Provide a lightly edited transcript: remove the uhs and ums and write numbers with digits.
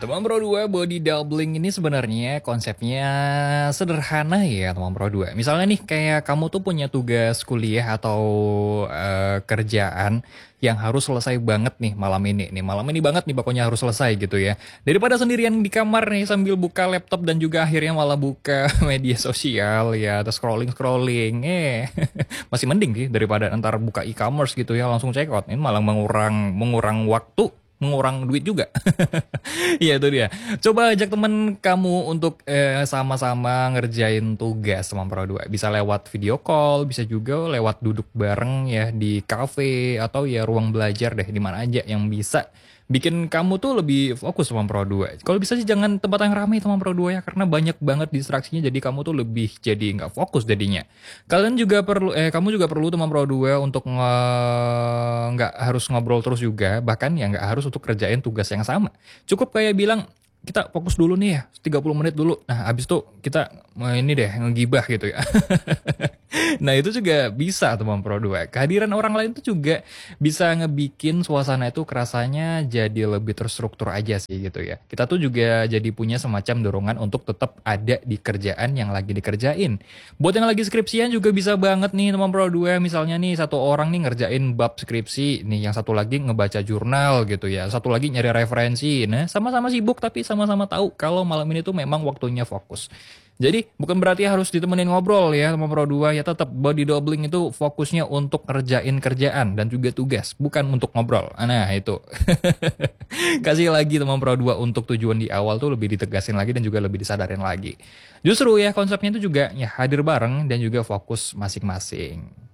Teman Pro 2 body doubling ini sebenarnya konsepnya sederhana ya teman Pro 2. Misalnya nih kayak kamu tuh punya tugas kuliah atau kerjaan yang harus selesai banget nih malam ini. Nih malam ini banget nih pokoknya harus selesai gitu ya. Daripada sendirian di kamar nih sambil buka laptop dan juga akhirnya malah buka media sosial ya atau scrolling-scrolling. Masih mending sih daripada ntar buka e-commerce gitu ya langsung check out. Ini malah mengurang waktu, mengurang duit juga. Iya itu dia. Coba ajak temen kamu untuk sama-sama ngerjain tugas sama Pro 2. Bisa lewat video call, bisa juga lewat duduk bareng ya di cafe atau ya ruang belajar deh di mana aja yang bisa bikin kamu tuh lebih fokus sama Pro 2. Kalau bisa sih jangan tempat yang ramai sama Pro 2 ya karena banyak banget distraksinya jadi kamu tuh lebih jadi nggak fokus jadinya. Kamu juga perlu teman Pro 2 untuk nggak harus ngobrol terus juga, bahkan ya nggak harus untuk kerjain tugas yang sama. Cukup kayak bilang, kita fokus dulu nih ya, 30 menit dulu. Nah, habis itu kita ini deh, ngegibah gitu ya. Nah, itu juga bisa teman Pro 2. Kehadiran orang lain tuh juga bisa ngebikin suasana itu kerasanya jadi lebih terstruktur aja sih gitu ya. Kita tuh juga jadi punya semacam dorongan untuk tetap ada di kerjaan yang lagi dikerjain. Buat yang lagi skripsian juga bisa banget nih teman Pro 2. Misalnya nih satu orang nih ngerjain bab skripsi, nih yang satu lagi ngebaca jurnal gitu ya. Satu lagi nyari referensi. Nah, sama-sama sibuk tapi sama-sama tahu kalau malam ini tuh memang waktunya fokus. Jadi bukan berarti harus ditemenin ngobrol ya sama Pro 2 ya, tetap body doubling itu fokusnya untuk kerjain kerjaan dan juga tugas, bukan untuk ngobrol. Nah itu. Kasih lagi teman Pro 2 untuk tujuan di awal tuh lebih ditegasin lagi dan juga lebih disadarin lagi. Justru ya konsepnya itu juga ya hadir bareng dan juga fokus masing-masing.